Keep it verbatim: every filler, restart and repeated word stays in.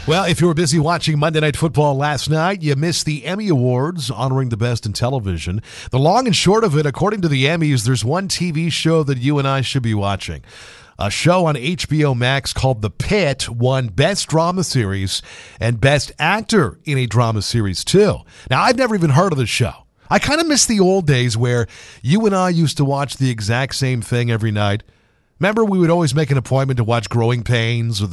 Well, if you were busy watching Monday Night Football last night, you missed the Emmy Awards honoring the best in television. The long and short of it, according to the Emmys, there's one T V show that you and I should be watching. A show on H B O Max called The Pitt won Best Drama Series and Best Actor in a Drama Series, too. Now, I've never even heard of the show. I kind of miss the old days where you and I used to watch the exact same thing every night. Remember, we would always make an appointment to watch Growing Pains or